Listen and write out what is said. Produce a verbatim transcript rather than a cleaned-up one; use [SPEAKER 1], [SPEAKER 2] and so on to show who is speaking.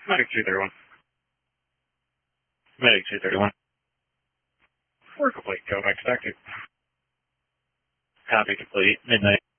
[SPEAKER 1] Medic two thirty-one. Medic two thirty-one. Work complete. Go back to active. Copy complete. Midnight.